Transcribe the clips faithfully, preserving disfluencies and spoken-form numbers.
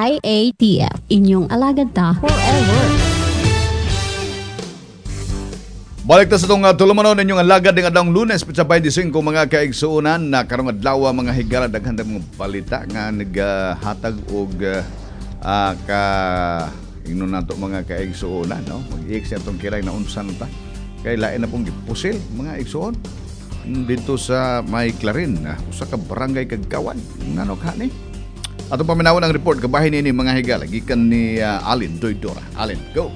I A T F. Inyong alagad ta forever. Balik ta sa itong uh, tulumanon ninyong alagad ng adang Lunes, pitsa twenty-five mga kaigsuunan na karong adlaw mga higala daghan mga balita nga naghatag og uh, uh, ka ingnon nato mga kaigsuunan, no? Mag-iik sa itong kiray na unsan ta. Kay lain na pong gipusil mga igsuon dito sa May Clarin, uh, usa ka barangay Kagawan. Ngano kani? Ato paminawan ang report kabahin ini mga higala gikan ni uh, Alin Doydora. Alin, go.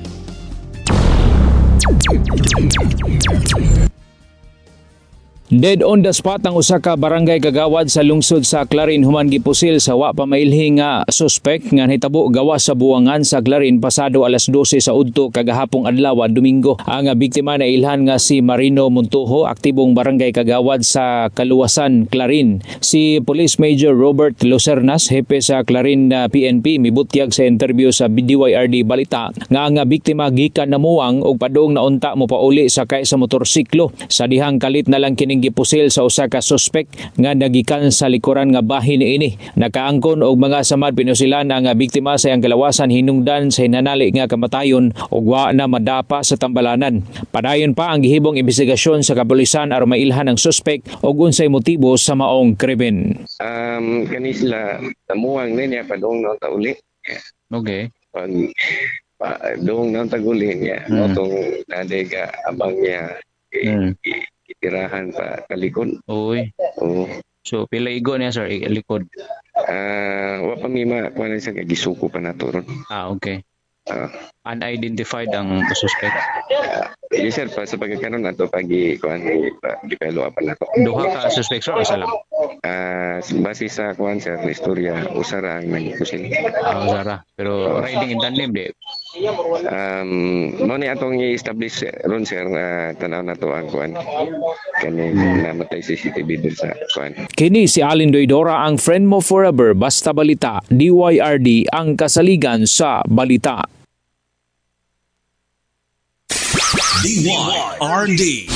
Dead on the spot ang usa ka barangay Kagawad sa lungsod sa Clarin human gipusil sa wa pa mailhing nga suspect nga hitabo gawas sa buwangan sa Clarin pasado alas dose sa udto kagahapong adlaw Domingo. Ang biktima na ilhan nga si Marino Montuho, aktibong barangay Kagawad sa Kaluwasan, Clarin. Si Police Major Robert Lucernas, hepe sa Clarin na P N P, mibutyag sa interview sa D Y R D Balita nga ang biktima gikan namuang og padung naunta mo pauli sakay sa motorsiklo. Sa dihang kalit na lang kining gipusil sa usa ka suspect nga nagikan sa likuran nga bahin niini. Nakaangkon og mga samad pinusilan ang biktima sa iyang kalawasan hinungdan sa hinanali nga kamatayon ug wa na madapa sa tambalanan. Padayon pa ang gihibong investigasyon sa kapulisan aron mailhan ang suspect og unsay motibo sa maong krimen. Um kani sila tamuang niya padung no tauli. Okay. Pag pa dong nang taguli niya hmm. Otong nadega abang niya hmm. Itirahan pa kalikod. Uy. Oo. So pila igo niya sir likod? Ah, uh, wa pa mi ma kuan sa gisuko pa nato ron. Ah, okay. Uh, Unidentified ang suspect. Uh, yes sir, pa sa pagkakaroon nato pagi kuan pa gipelo pa nato. Duha ka suspect sir isa lang. Ah, uh, base sa kuan sir na istorya usara ang nagpusil. Ah, usara. Pero riding in tandem di. Um, mo ni atong i-establish ron sir uh, tanaw nato ang kuan kani hmm. namatay C C T V dun sa kuan. Kini si Alin Doydora, ang friend mo forever, basta balita, D Y R D ang kasaligan sa balita. D Y R D.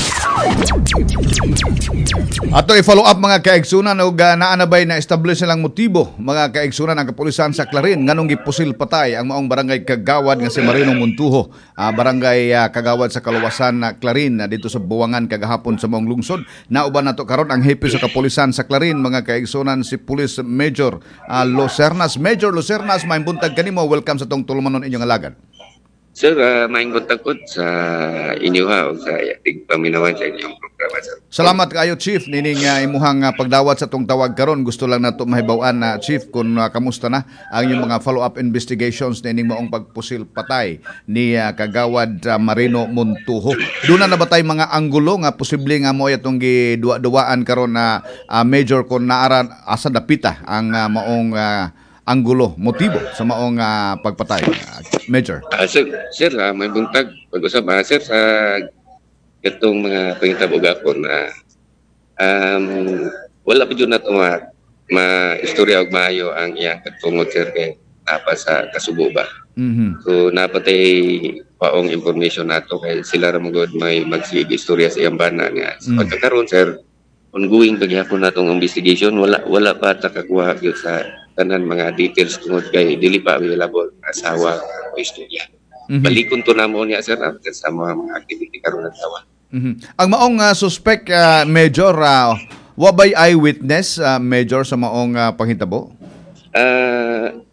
Ato i-follow up mga kaigsunan og uh, naanabay na establish nilang motibo mga kaigsunan ang kapulisan sa Clarin nganong gipusil patay ang maong barangay Kagawad nga si Marino Montuho, uh, barangay uh, Kagawad sa Kaluwasan na uh, Clarin uh, dito sa Buwangan kagahapon sa maong lungsod. Nauban nato karon ang hepe sa kapulisan sa Clarin mga kaigsunan si Police Major uh, Lucernas. Major Lucernas, may buntag kanimo, welcome sa tong tulumanon inyong alagad. Sir, uh, mainggot takot sa inyo ha o sa yating paminawan sa inyong programa, sir. Salamat kayo, Chief. Nining uh, imuhang uh, pagdawat sa tong tawag karon. Gusto lang nato mahibaw-an na, uh, Chief, kung uh, kamusta na ang inyong mga follow-up investigations nining maong pagpusil patay ni uh, Kagawad uh, Marino Montuho. Doon na nabatay mga anggulo nga posible nga mo itong giduwa-duwaan karon na uh, Major kung naaran asa dapita ang uh, maong uh, anggulo, motibo sa maong uh, pagpatay. Uh, Major. Uh, sir, sir uh, may buntag. Pag-usap, uh, sir, sa itong mga pangitabo gapon na um, wala pa dyan na ito ma, ma-istorya o maayo ang iyang katungod, sir, kay napa sa kasubo ba. Mm-hmm. So, napatay paong information nato kay sila ramagod may magsig-istorya sa iyang bana nga. So, mm-hmm. Pagkakaroon, sir, ongoing paghihapon natong investigation, wala wala pa takakuha yun sa tanan mga details tungod kay dili pa available asawa o istorya. Mm-hmm. Balikon to namo niya sir after sa mga, mga activity karon ng tawa. Mm-hmm. Ang maong uh, suspect uh, Major uh, wa bay eyewitness uh, Major sa maong uh, panghitabo? Ah uh,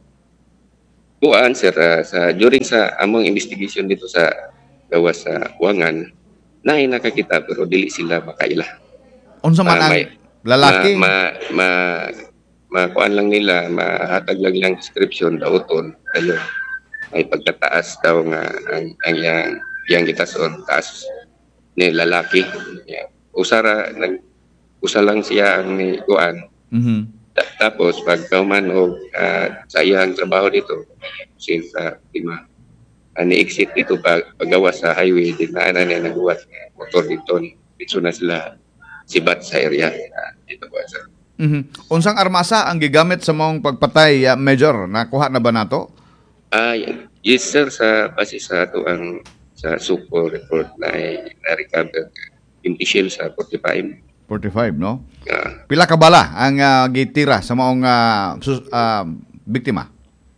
buwan sir uh, sa during sa among investigation dito sa gawas sa Wangan naay nakakita pero dili sila makaila. Unsa man uh, ang lalaki? Ma, ma, ma makuan lang nila, mahatag lang lang description dauton kayo may pagkataas daw nga ang ang yang yang gitason taas ni lalaki. Yeah. Usara nag usa lang siya ang ni kuan. Mhm. Ta- tapos pag kauman og uh, sa iyang trabaho dito since sa uh, lima ani exit dito pag paggawas sa highway din na ana niya nagbuhat motor dito dito na sila sibat sa area uh, dito po sir. Mm-hmm. Unsang armasa ang gigamit sa mong pagpatay, uh, Major? Nakuha na ba nato? Ah, uh, yes sir, sa base sa ato ang sa suko report na na-recover yung shell sa forty-five. forty-five, no? Uh, Pila ka bala ang uh, gitira sa maong uh, sus- uh, biktima?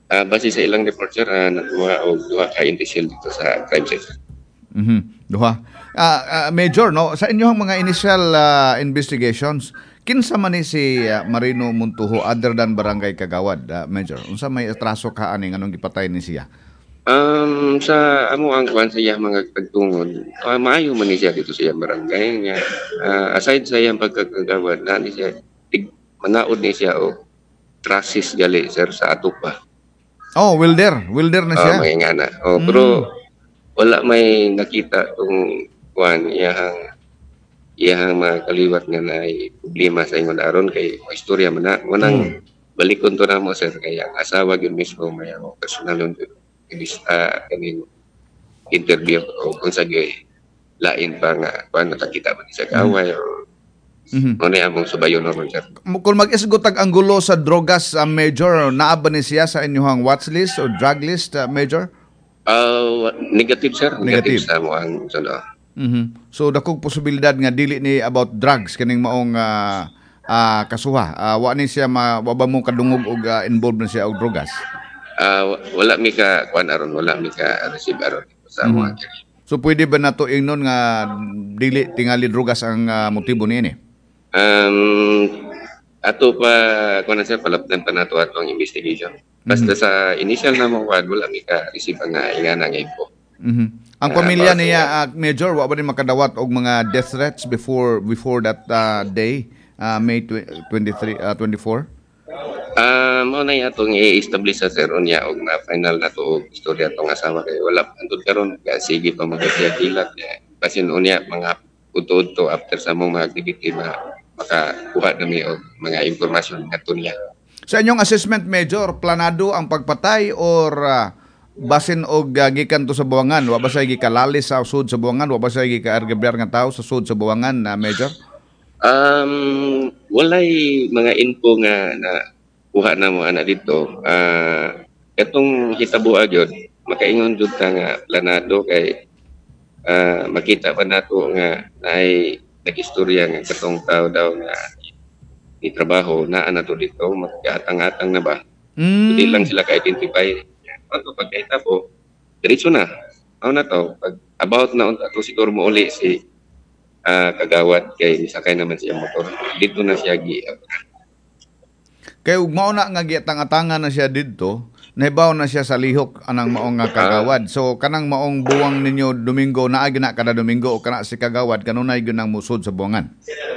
Uh, base sa ilang report sir, uh, natuwa o duha ka individual dito sa crime scene. Mhm. Duha. Ah, ah, Major, no, sa inyong mga initial ah, investigations, kinsa man ni si ah, Marino Montuho other than Barangay Kagawad, ah, Major? Unsa may atraso ka aning anong gipatay ni siya? Um, sa amo ang kwan sa iyang mga pagtungod, uh, maayo man ni siya dito sa iyang barangay nga. Uh, aside sa iyang pagkakagawad, na ni siya, tig, manaod ni siya o trasis gali sir sa atupa. Oh, Wilder, Wilder na siya. Uh, mga ingana. Oh, Mm. Pero wala may nakita kung kwan iyang iyang mga kaliwat nga na problema sa ingon aron kay mo istorya man na manang balikon to na mo sir kay ang asawa gyud mismo may ako personal yun ilista kaning interview o kung sa gay lain pa nga kwan nakakita man sa kaway o Mhm. ano among subayon naman sir. Kung mag-isgot ang anggulo sa drogas, ah, Major, naa ba ni siya sa inyong watch list o drug list, ah, Major? Uh, negative sir, negative, Negative. sa mo ang suno. Mhm. So dakong posibilidad nga dili ni about drugs kaning maong ah, ah, kasuha. Ah, wa ni siya ma wa ba mo kadungog og ah, involved na siya og drogas. Uh, wala mi ka kwan aron, wala mi ka receive aron sa mo. So pwede ba nato ingnon nga dili tingali drogas ang ah, motibo niini? Um, ato pa kung na sir palapdan pa nato atong investigation. Basta sa initial na mo wad wala mi ka receive nga ingana nga info. Mhm. Ang Ah, pamilya bakit? niya, ah, Major, wa ba ni makadawat og mga death threats before before that ah, day, ah, May twenty-three, ah, twenty-four? Ah, mo na atong i-establish sa sir unya og na final na to og istorya atong asawa kay wala andun karon ka sige pa magkasiya-kilat kasi unya mga udto-udto after sa mong mga activity na makakuha nami og mga impormasyon ngadto niya. Sa inyong assessment, Major, planado ang pagpatay or ah, basin og ah, gikan to sa buwangan? Wa ba sa gikalalis sa sud sa buwangan? Wa ba sa gikaargabyar nga tao sa sud sa buwangan, na Major? Um, walay mga info nga na kuha na mo ana dito. Ah, katong hitabo gyud makaingon jud ta nga planado kay ah, makita pa nato nga ay nag-istorya nga katong tao daw nga ni trabaho na ana to dito magkaatang-atang na ba. Hindi lang Mm. sila ka-identify. Ano pagkaita po, diretso na. Ano na to, pag about na unta to siguro mo uli si ah, kagawad kay sakay naman siya motor. Dito na siya gi. Kay ug mao na nga giatang-atangan na siya didto, nahibaw na siya sa lihok anang maong nga kagawad. So kanang maong buwang ninyo Domingo naa gyud na kada Domingo o kana si kagawad kanunay gyud nang musod sa buwangan.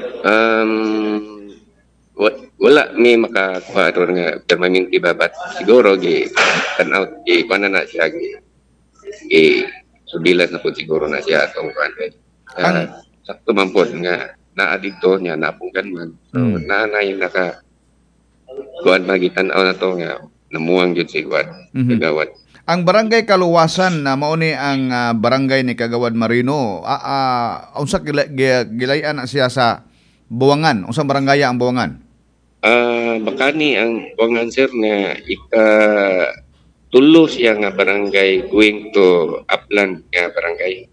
Um, wa- wala may makakuha ito nga permanente ba but siguro gi turn out gi kuha na na siya gi gi subilas na po siguro na siya atong kuha. Uh, Ang- sakto man po nga naa dito niya napungkan man. So Mm. naa na yung naka kuan magitan-aw na to nga namuwang gyud si kuan Mhm. kagawad. Ang barangay Kaluwasan na mao ni ang ah, barangay ni Kagawad Marino, ah, ah, unsa gila- gi- gilayan na siya sa buwangan? Unsang barangay ang buwangan? Ah, bakani ang buwangan sir nga ika tulo siya nga barangay going to upland nga barangay.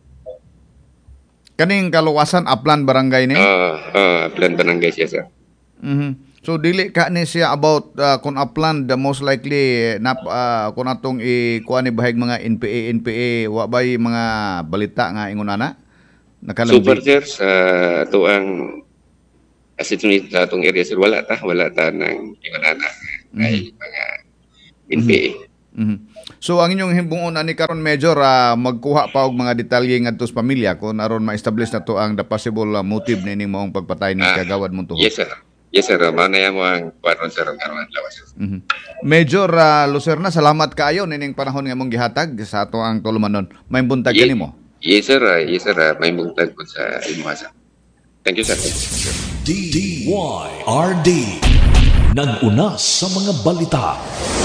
Kaning Kaluwasan Aplan barangay ni. Ah, ah, upland barangay siya sir. Mhm. So dili ka ni siya about uh, kung upland, the most likely nap uh, kung atong i kuha ni bahig mga N P A N P A wa bay mga balita nga ingon ana nakalanggi. Super sir sa tuang asitun sa atong area sir wala ta wala ta nang ingonana ay mga N P A. Mhm. So ang inyong himbungon ani karon Major, ah, magkuha pa og mga detalye ngadto sa pamilya kung aron ma-establish na to ang the possible ah, motive nining maong pagpatay ni Ah, Kagawad Montuho. Yes sir. Yes sir, manaya mo ang paron sir ang karon lawas. Mhm. Major ah, Lucerna, salamat kaayo nining panahon nga mong gihatag sa ato ang tulumanon. May buntag Ye- kanimo. Yes sir, ah, yes sir, ah, may mungtag po sa imuha sir. Thank you sir. D Y R D. Nag-unas sa mga balita.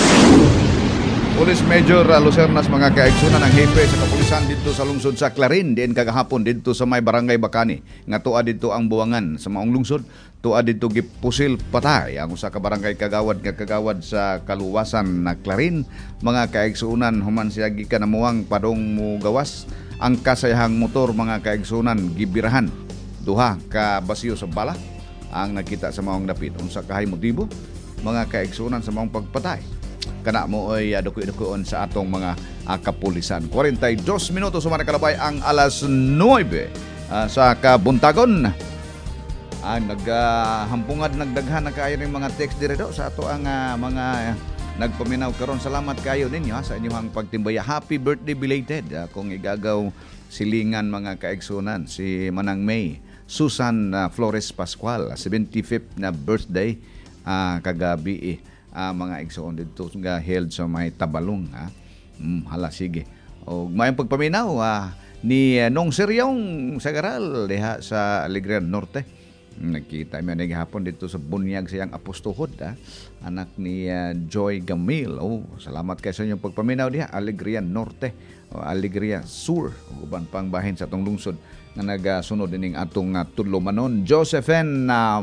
Police Major uh, Lucernas, mga kaigsunan, ang hepe sa kapulisan dito sa lungsod sa Clarin, diin kagahapon dito sa may barangay Bakani nga tuwa dito ang buwangan sa maong lungsod, tuwa dito gipusil patay ang usa ka barangay kagawad nga kagawad sa Kaluwasan na Clarin. Mga kaigsunan, human siya gikan namuang padong mo gawas ang kasayahang motor, mga kaigsunan, gibirahan duha ka basiyo sa bala ang nakita sa maong dapit. Unsa kahay motibo, mga kaigsunan, sa maong pagpatay? kana mo ay uh, dukoy-dukoyon sa atong mga uh, kapulisan. forty-two minutos sumana kalabay ang alas nine uh, sa kabuntagon. Ang uh, naghampungad uh, nagdaghan na kayo ng mga text dire do sa ato ang uh, mga uh, nagpaminaw karon. Salamat kayo ninyo ha, sa inyong pagtimbaya. Happy birthday belated uh, kung igagaw silingan mga kaigsunan si Manang May Susan uh, Flores Pascual, seventy-fifth na birthday uh, kagabi eh. Uh, mga igsoon dito nga held sa may Tabalong ha. Mm, hala sige. O mayong pagpaminaw uh, ni uh, Nong Seryong Sagaral diha sa Alegria Norte. Nagkita mi ani gihapon dito sa bunyag siyang apostohod ha. Anak ni uh, Joy Gamil. Oh, salamat kay sa inyong pagpaminaw diha Alegria Norte o Alegria Sur ug uban pang bahin sa atong lungsod nga nagasunod ining atong uh, tudlomanon. Josephine uh,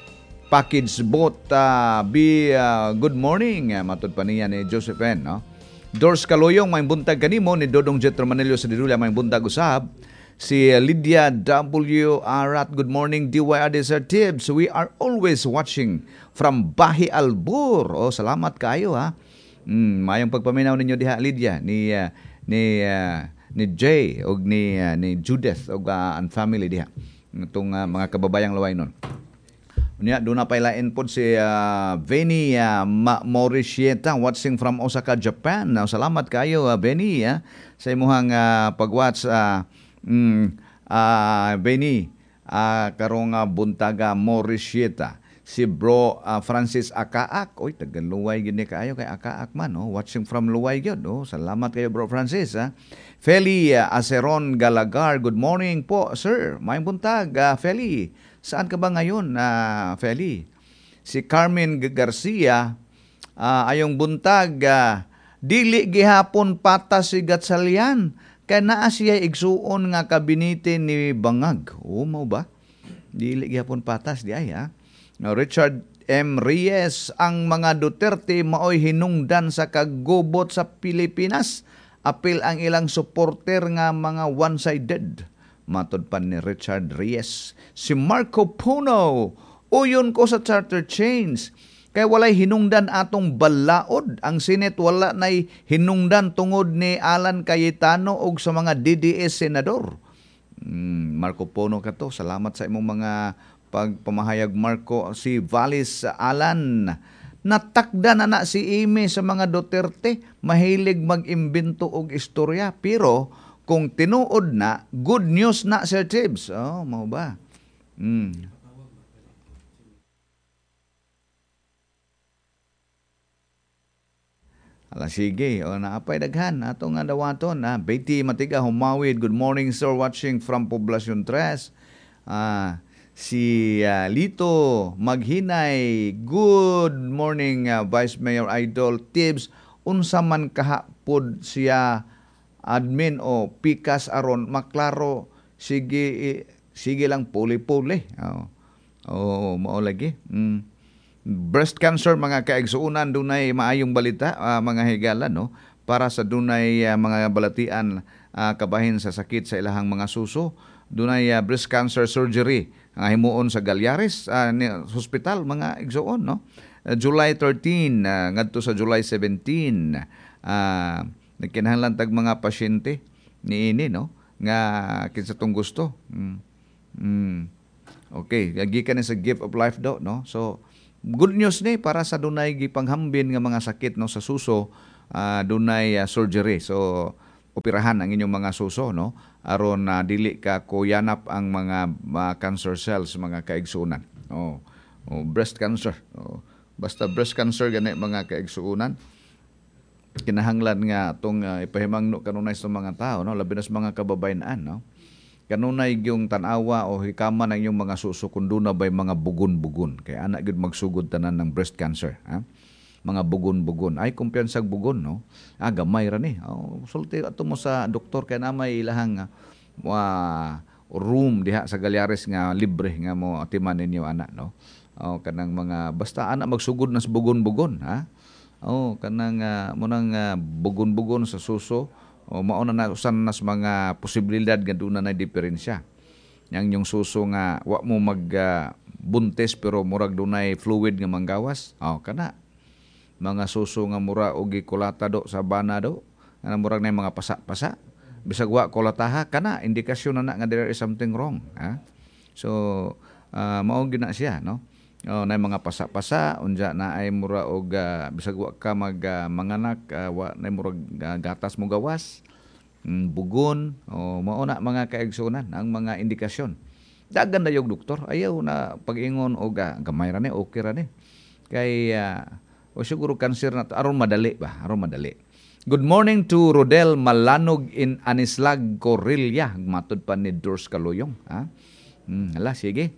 Package Boat uh, be uh, good morning uh, matud pa niya ni Josephine no. Dors Kaloyong may buntag kanimo ni Dodong Jetro Manilio sa Didula may buntag usab. Si Lydia W. Arat, good morning D Y R D Sir Tibbs. We are always watching from Bahi Albur. Oh, salamat kayo ha. Mm, mayong pagpaminaw ninyo diha Lydia ni uh, ni uh, ni Jay og ni uh, ni Judith og uh, and family diha. Itong uh, mga kababayang laway nun. Unya do na pailain pod si uh, Veni uh, Mauritieta watching from Osaka, Japan. Now, salamat kayo uh, Veni uh, sa imuhang uh, pag-watch uh, mm, uh, Veni uh, karong uh, buntaga Mauritieta. Si bro uh, Francis Akaak, oy tagan Luway gini kaayo kay Akaak man no, watching from Luway gyud no. Salamat kayo bro Francis ha. Feli uh, Aceron Galagar, good morning po sir. May buntag uh, Feli. Saan ka ba ngayon, uh, Feli? Si Carmen Garcia, uh, ayong buntag, uh, dili gihapon patas si Gatsalyan, kaya naa siya igsuon nga kabinete ni Bangag. O, mau ba? Dili gihapon patas, di ay ha? Richard M. Reyes, ang mga Duterte maoy hinungdan sa kagubot sa Pilipinas. Apil ang ilang supporter nga mga one-sided. Matod pa ni Richard Reyes. Si Marco Puno, uyon ko sa charter change. Kaya walay hinungdan atong balaod. Ang Senate wala na'y hinungdan tungod ni Alan Cayetano og sa mga D D S senador. Hmm, Marco Puno ka to. Salamat sa imong mga pagpamahayag Marco. Si Valis Alan, natakda na na si Ime sa mga Duterte. Mahilig mag-imbento og istorya. Pero kung tinuod na, good news na, Sir Tibbs. Oh, mau ba? Hmm. Ala, sige. O, naapay daghan. Ato nga dawaton. Ha? Betty Matiga, Humawid. Good morning, sir. Watching from Poblacion Tres. Ah, si uh, Lito Maghinay. Good morning, uh, Vice Mayor Idol Tibbs. Unsa man kahapod siya admin o pikas aron maklaro sige sige lang puli-puli. Oh. Oh, mao lagi. Mm. Breast cancer mga kaigsuunan dunay maayong balita uh, mga higala no para sa dunay uh, mga balatian uh, kabahin sa sakit sa ilahang mga suso. Dunay uh, breast cancer surgery nga uh, himuon sa Galyares uh, hospital mga igsuon no. Uh, July thirteenth uh, ngadto sa July seventeenth uh, nagkinahanglan tag mga pasyente ni ini no nga kinsa tong gusto. Mm. Mm. Okay, gikan sa gift of life do no. So good news ni para sa dunay gipanghambin nga mga sakit no sa suso, uh, dunay uh, surgery. So operahan ang inyong mga suso no aron na uh, dili ka kuyanap ang mga uh, cancer cells mga kaigsuunan. Oh, oh breast cancer. Oh, basta breast cancer gani mga kaigsuunan. Kinahanglan nga itong uh, ipahimangno kanunay sa mga tao, no? Labi na sa mga kababayan, no? Kanunay yung tanawa o hikaman ng yung mga suso kung doon na ba'y mga bugon-bugon. Kaya anak yun magsugod tanan ng breast cancer. Ha? Mga bugon-bugon. Ay, kumpiyansag bugon, no? Ah, gamay ra ni. Oh, sulti ato mo sa doktor kaya na may ilahang uh, room diha sa Galyares nga libre nga mo atiman ninyo anak, no? Oh, kanang mga basta anak magsugod na sa bugon-bugon, ha? Oh, kanang uh, munang uh, bugon-bugon sa suso. O mao na usan nas mga posibilidad nga doon na diferensya. Yang yung suso nga wa mo mag uh, buntes pero murag dunay fluid nga manggawas. Oh, kana. mga suso nga mura og gikulata do sa bana do, nga murag na mga pasa-pasa. Bisag wa kulataha kana indikasyon na na nga there is something wrong, ha? So uh, mao gina siya, no? Oh, na mga pasa-pasa unja na ay mura og uh, bisag wa ka mag uh, manganak uh, wa na murag uh, gatas mo gawas, mm, bugon, o oh, mao na mga kaigsunan ang mga indikasyon. Dagan na yung doktor, ayaw na pag-ingon o ga, gamay ra ni, okay ra ni. Kay, uh, o siguro cancer na to, aron madali ba? Aron madali. Good morning to Rodel Malanog in Anislag, Corilla. Matod pa ni Dors Kaluyong. Ha? Hmm, hala, sige.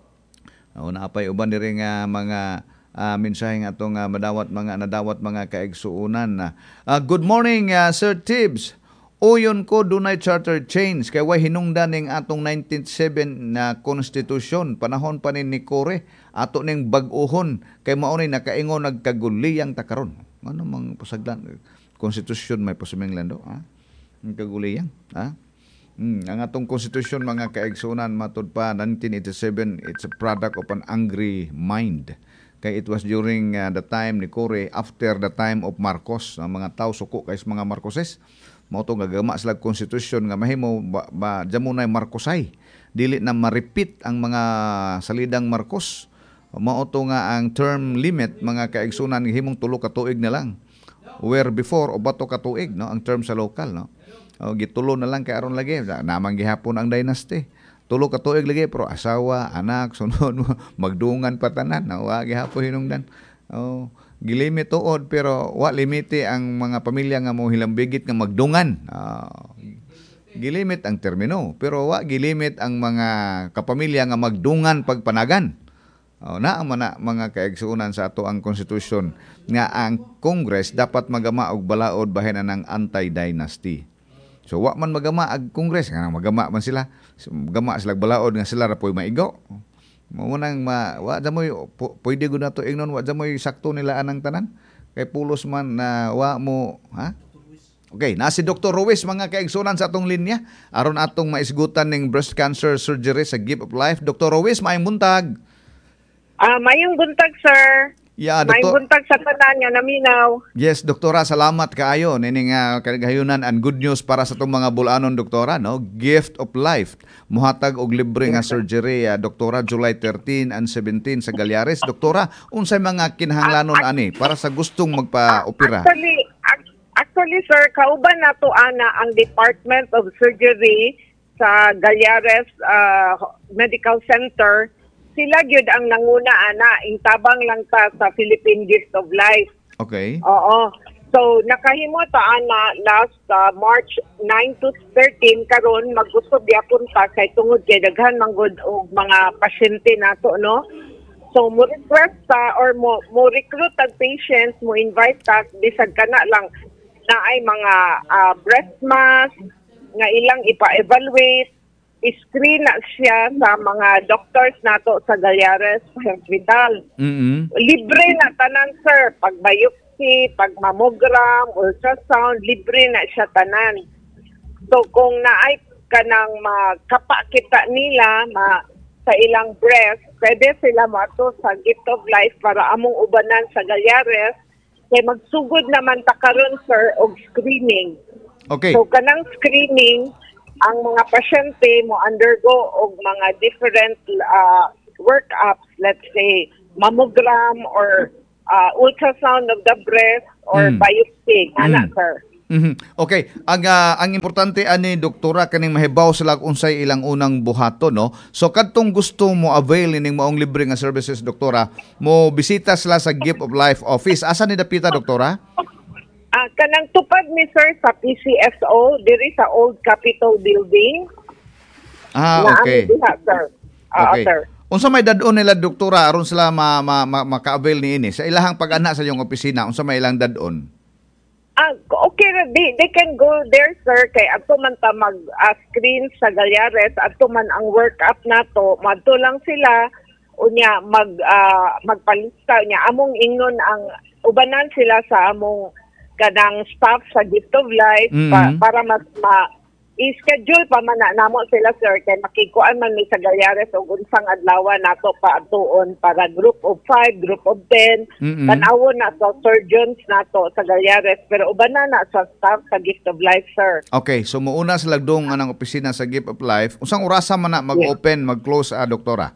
O, naapay uban diri nga mga uh, mensahe nga itong uh, madawat mga nadawat mga kaigsuunan. Uh, good morning, uh, Sir Tibbs. Uyon ko dunay charter change kay way hinungdan ning atong nineteen oh seven na konstitusyon panahon pa ni Nicore ato ning bag-ohon kay mao ni nakaingon nagkaguliyang takaron. Ano mang pasagdan konstitusyon may pasimenglan do, ha? Nagkaguliyang, ha? Hmm, ang atong konstitusyon mga kaigsunan matud pa nineteen eighty-seven, it's a product of an angry mind. Kay it was during uh, the time ni Core after the time of Marcos. Ang mga tao suko kay mga Marcoses mao to gagama sila konstitusyon nga mahimo ba, ba jamo nay Marcosay dili na ma-repeat ang mga salidang Marcos. Mao to nga ang term limit mga kaigsunan himong tulo ka tuig na lang, where before o bato ka tuig, no, ang term sa local, no. O gitulo na lang kay aron lagi namang gihapon ang dynasty, tulo ka tuig lagi pero asawa anak sunod magdungan patanan na wa gihapon hinungdan. Oh, gilimit tuod pero wa limite ang mga pamilya nga mo hilambigit nga magdungan. Uh, gilimit ang termino pero wa gilimit ang mga kapamilya nga magdungan pagpanagan. Uh, na ang mana, mga kaigsuunan sa ato ang konstitusyon nga ang Congress dapat magama og balaod bahin ng anti-dynasty. So wa man magama ang Congress nga magama man sila, magama sila balaod nga sila ra poy maigo. Mao nang ma wa da moy pwede gud nato ingnon wa da moy sakto nila anang tanan kay pulos man na wa mo, ha? Okay, na si Doctor Ruiz mga kaigsunan sa atong linya aron atong maisgutan ning breast cancer surgery sa Gift of Life. Doctor Ruiz, maayong buntag. Ah, uh, mayong buntag, sir. Yeah, may doktor. buntag sa tanan nga naminaw. Yes, doktora, salamat kaayo nining uh, kagayunan and good news para sa tong mga bulanon, doktora, no? Gift of Life. Muhatag og libre nga surgery, uh, doktora, July thirteen and seventeen sa Galyares. Doktora, unsay mga kinahanglanon uh, ani para sa gustong magpa-opera? Actually, actually sir, kauban nato ana ang Department of Surgery sa Galyares uh, Medical Center. Sila gyud ang nanguna ana, intabang lang ta sa Philippine Gift of Life. Okay. Oo. So nakahimo ta ana last uh, March nine to thirteen karon maggusto gyapon ta kay tungod kay daghan manggod og mga pasyente nato, no. So mo request ta or mo mo recruit tag patients, mo invite ta bisag kana lang na ay mga uh, breast mask nga ilang ipa-evaluate. I-screen na siya sa mga doctors nato sa Galyares Hospital. Mm-hmm. Libre na tanan, sir. Pag biopsy, pag mammogram, ultrasound, libre na siya tanan. So kung naay ka nang makapakita nila ma, sa ilang breast, pwede sila mato sa Gift of Life para among ubanan sa Galyares. Kaya magsugod naman ta karon, sir, og screening. Okay. So kanang screening, ang mga pasyente mo undergo og mga different uh, workups, let's say mammogram or uh, ultrasound of the breast or mm. biopsy, ana mm. sir. Mm-hmm. Okay, ang uh, ang importante ani doktora kaning mahibaw sila unsay ilang unang buhaton, no. So kadtong gusto mo avail ning maong libre nga services, doktora, mo bisita sila sa Gift of Life office. Asa ni dapita, doktora? Uh, kanang tupad ni sir sa P C S O diri sa Old Capitol Building. Ah, okay. Diha, sir. Uh, okay. Sir. Unsa may dadon nila, doktora, aron sila ma, ma, ma, maka-avail niini sa ilahang pag-ana sa iyong opisina? Unsa may ilang dadon? Ah, okay, they, they can go there, sir, kay adto man ta mag uh, screen sa Galyares, adto man ang workup nato, madto lang sila unya mag uh, magpalista niya among ingnon ang ubanan sila sa among kanang staff sa Gift of Life, mm-hmm. pa, para mas ma, i-schedule pa man na namo sila sir kay makikuan man mi sa Galyares og unsang adlaw nato pa atuon para group of five, group of ten, Mm-mm. tan-awon na sa surgeons nato sa Galyares pero uban na na sa staff sa Gift of Life sir. Okay, so muuna sa lagdong anang opisina sa Gift of Life. Unsang orasa man na mag-open, mag-close, ah, doktora?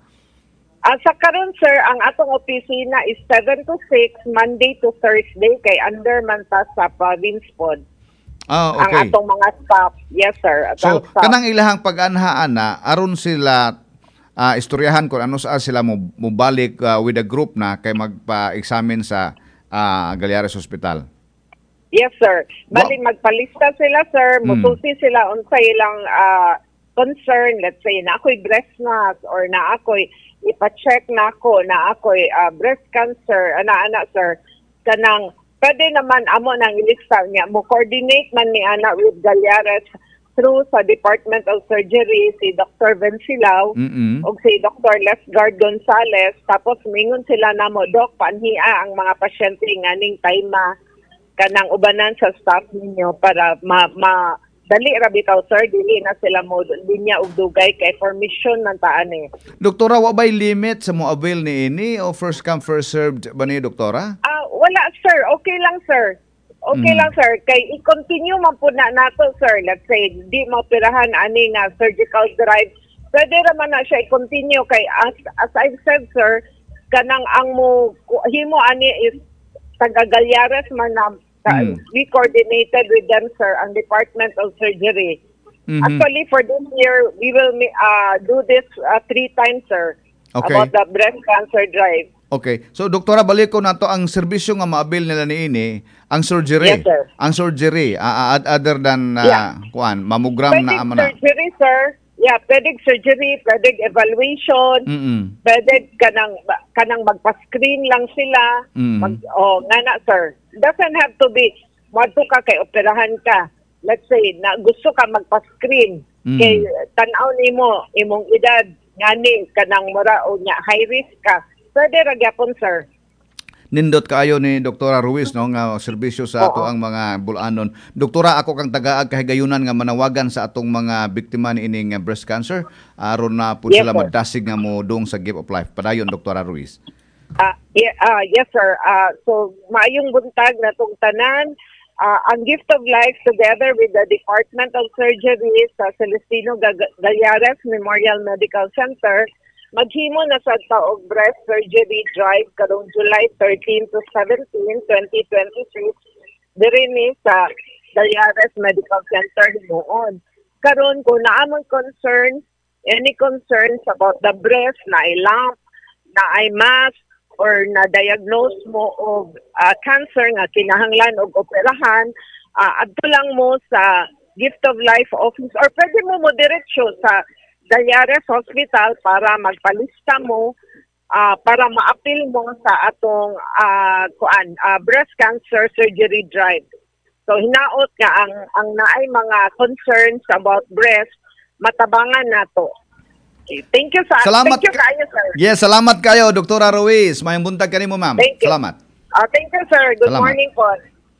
Ah, sa karon sir, ang atong opisina is seven to six Monday to Thursday kay under man ta sa province pod. Ah, Ang okay. atong mga staff. Yes sir. At So, ang staff. kanang ilahang pag-anhaan na, aron sila ah, istoryahan kung ano sa sila mo mubalik ah, with a group na kay magpa-examine sa ah, Galyares Hospital. Yes, sir. Bali, magpalista sila, sir. Mm. Musulti sila unsa ilang ah, concern. Let's say, na ako'y breast mass or na ako'y ipa-check na ako na ako'y ah, breast cancer. Ana-ana, sir. Kanang, pwede naman amo nang ilista niya. Mo-coordinate man ni Ana with Galyares through sa Department of Surgery, si Doctor Vencilao, Mm-mm. o si Doctor Lesgard Gonzales. Tapos, mingon sila na mo, Doc, panhia ang mga pasyente nga ning tayma kanang ubanan sa staff ninyo para ma, ma dali ra bitaw sir dili na sila mo linya og dugay kay formation man taan eh. Doktora, wa ba'y limit sa mo avail ni ini o first come first served ba ni doktora? Ah wala sir, okay lang sir. Okay Mm. lang sir kay i-continue man po na nato sir. Let's say di maoperahan ani nga surgical drive. Pwede ra man na siya i-continue kay as, as I've said sir kanang ang mo himo ani is taga Galyares man na Mm. we coordinated with them, sir, ang Department of Surgery. Mhm. Actually, for this year, we will uh, do this uh, three times, sir, Okay. about the breast cancer drive. Okay. So, doktora, balik ko na to ang serbisyo nga maabil nila ni ini, ang surgery. Yes, sir. Ang surgery, ah, ah, other than uh, Yeah. kuan, mammogram Pwedeng na amana. surgery, sir. Yeah, pwedeng surgery, pwedeng evaluation, Mm. pwedeng kanang kanang magpa-screen lang sila. Mm. Mag, oh, nga na, sir. Doesn't have to be, madto ka kay operahan ka. Let's say, na gusto ka magpa-screen. Mm. Kay tanaw nimo imong edad, ngani, kanang mura o nya, high risk ka. Pwede ra gyapon, sir. Nindot kaayo ni Doktora Ruiz no nga serbisyo sa ato Oo. ang mga bulanon. Doktora, ako kang tagaag kahigayunan nga manawagan sa atong mga biktima ni ining uh, breast cancer aron na po Yes, sila sir. madasig nga mo dong sa Gift of Life. Padayon Doktora Ruiz. Ah, yeah, ah, yes, sir. Ah, so, maayong buntag na itong tanan. Ah, ang Gift of Life together with the Department of Surgery sa Celestino Gag- Galyares Memorial Medical Center, maghimo na sa taog breast surgery drive karong July thirteen to seventeen, twenty twenty-six diri ni sa Galyares Medical Center himuon. Karon kung naamon concerns, any concerns about the breast na ay lump, na ay mass, or na-diagnose mo og ah, cancer nga kinahanglan og operahan, uh, adto lang mo sa Gift of Life office or pwede mo mo diretsyo sa Galyares Hospital para magpalista mo ah, para ma-appeal mo sa atong ah, kuan ah, breast cancer surgery drive. So hinaot nga ang ang naay mga concerns about breast matabangan nato. Okay, thank you sa Salamat thank you ka- kayo sir. Yes, salamat kayo Doktora Ruiz. Mayong buntag kanimo ma'am. Thank you. Salamat. Ah, thank you sir. Good Salamat. morning po.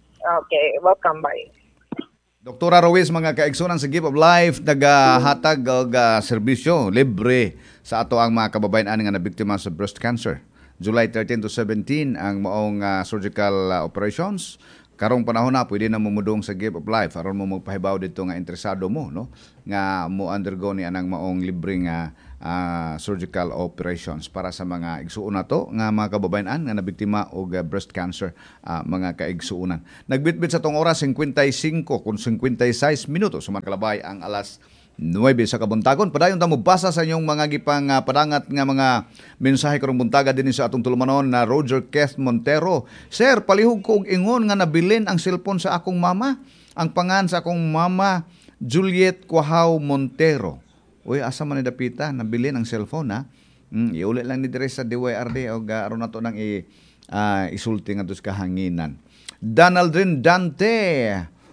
Okay, welcome bye. Doktora Ruiz, mga kaigsunan sa Gift of Life, nagahatag og uh, serbisyo libre sa ato ang mga kababayan ani nga nabiktima sa breast cancer. July thirteen to seventeen ang maong uh, surgical uh, operations. Karong panahon na pwede na mumudong sa Gift of Life aron mo magpahibaw dito nga interesado mo no nga mo undergo ni anang maong libre nga uh, surgical operations para sa mga igsuon nato nga mga kababayan nga nabiktima og uh, breast cancer uh, mga kaigsuonan. Nagbitbit sa tong oras fifty-five kun fifty-six minutos sumakalabay ang alas nine sa kabuntagon. Padayon ta mo basa sa inyong mga gipang uh, padangat nga mga mensahe karong buntaga dinhi sa atong tulumanon na Roger Keith Montero. Sir, palihog ko og ingon nga nabilin ang cellphone sa akong mama. Ang pangan sa akong mama Juliet Quahaw Montero. Uy, asa man ni dapita nabilin ang cellphone ha. Mm, iuli lang ni dire sa D Y R D og uh, aron nato nang i uh, isulti nga sa kahanginan. Donaldrin Dante.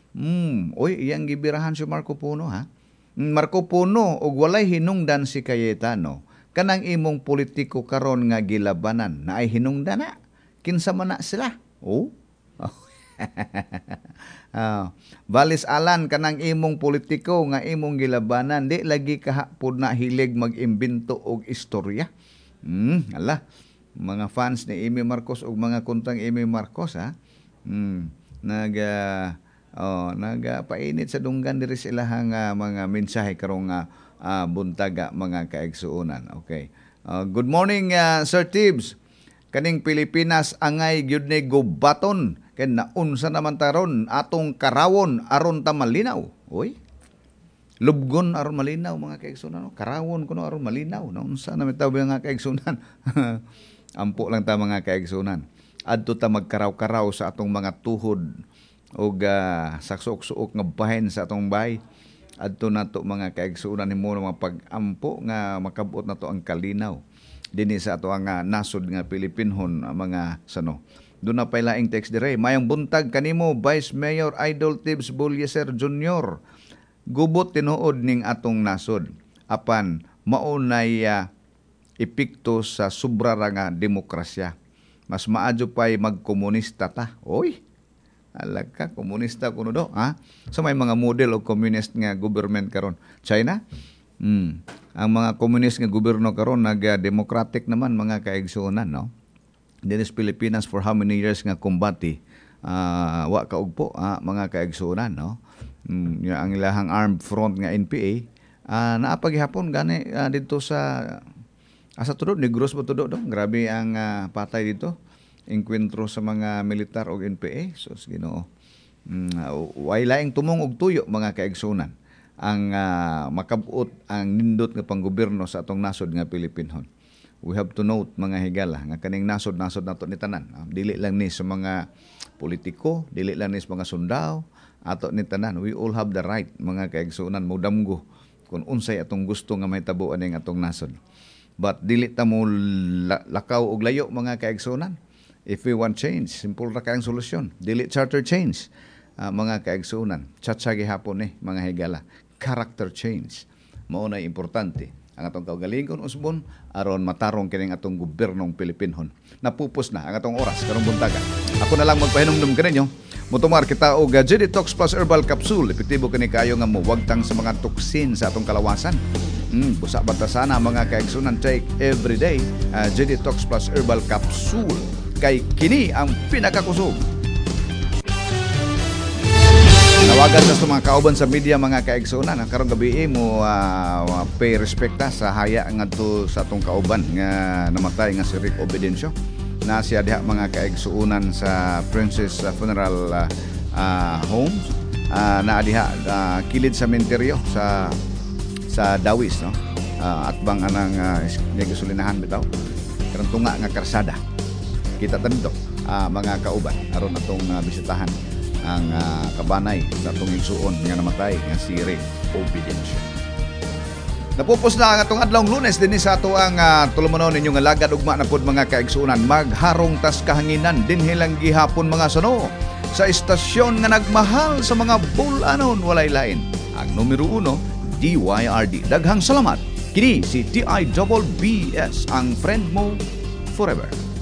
Mm, uy, iyang gibirahan si Marco Puno ha. Marco Puno og walay hinungdan si Cayetano kanang imong politiko karon nga gilabanan na ay hinungdan na kinsa man na sila. Oh. Ah, Valis alan kanang imong politiko nga imong gilabanan, di lagi kahapon na hilig mag-imbento og istorya. Hmm, ala, mga fans ni Amy Marcos og mga kuntang Amy Marcos ha. Hmm, nag uh, oh, nagapainit sa dunggan diri sa ilahang uh, mga mensahe karong uh, uh, buntaga mga kaigsuonan. Okay. Uh, good morning uh, Sir Tibbs. Kaning Pilipinas angay gyud ni gubaton kay naunsa naman taron atong karawon aron ta malinaw. Oy. Lubgon aron malinaw mga kaigsuonan. Karawon kuno aron malinaw. Naunsa na mitaw mga kaigsuonan. Ampo lang ta mga kaigsuonan. Adto ta magkaraw-karaw sa atong mga tuhod og uh, saksuok-suok nga bahin sa atong bahay. Adto nato mga kaigsuonan himo mga pag-ampo nga makabot nato ang kalinaw dinhi sa ato ang uh, nasod nga Pilipinhon uh, mga sano. Doon na pay laing text dire. Mayang buntag kanimo Vice Mayor Idol Tibbs Bulyeser Junior Gubot tinuod ning atong nasod. Apan maunay uh, epekto sa sobra ra nga demokrasya. Mas maadyo pay magkomunista ta. Oy. Ala ka komunista kuno do, ha? So may mga model o communist nga government karon. China? Hmm. Ang mga communist nga gobyerno karon nag-democratic naman mga kaigsuonan, no? Dinis Pilipinas for how many years nga kumbati uh, wa kaugpo uh, mga kaigsuonan, no? Mm, yung ang ilahang armed front nga N P A uh, naapagihapon gani uh, dito sa asa tudod Negros ba tudod do. Grabe ang uh, patay dito. Enkwentro sa mga militar og N P A. So Ginoo. Mm, uh, way laing tumong og tuyo mga kaigsuonan ang uh, makabuot ang nindot nga panggobyerno sa atong nasod nga Pilipinhon. We have to note mga higala nga kaning nasod-nasod nato ni tanan. Uh, dili lang ni sa mga politiko, dili lang ni sa mga sundao, ato ni tanan. We all have the right mga kaigsuonan mo damgo kung unsay atong gusto nga mahitabo aning atong nasod. But dili ta mo lakaw og layo mga kaigsuonan. If we want change, simple ra kang solusyon. Dili charter change. Uh, mga kaigsuonan, tsatsagi hapon eh mga higala. Character change. Mao na importante ang atong kaugalingon usbon aron matarong kining atong gobyernong Pilipinhon. Napupos na ang atong oras karong buntaga. Ako na lang magpahinumdum kaninyo. Mutumar kita og G D Tox Plus Herbal Capsule. Epektibo kini kayo nga muwagtang sa mga toksin sa atong kalawasan. Mm, busa batasana mga kaigsuonan, take every day uh, G D Tox Plus Herbal Capsule. Kay kini ang pinakakusog. Nawagan sa mga kauban sa media mga kaigsuonan karong gabi mo uh, pay respecta sa haya ngadto sa atong kauban nga namatay nga si Rick Obidencio na siya diha mga kaigsuonan sa Princess uh, Funeral uh, uh, Homes uh, na diha uh, kilid sa cemetery sa sa Dawis, no, uh, at bang anang uh, gasolinahan bitaw karong tunga nga karsada kita tanito uh, mga kauban aron atong uh, bisitahan ang uh, kabanay sa atong igsuon nga namatay nga si Rick Obidencio. Napupos na ang atong adlawng Lunes dinhi sa ato ang uh, tulumanon ninyo nga lagad ugma na pod mga kaigsuonan. Magharong tas kahanginan dinhi lang gihapon mga suno sa istasyon nga nagmahal sa mga bulanon walay lain. Ang numero uno, D Y R D. Daghang salamat. Kini si T I B B S, ang friend mo forever.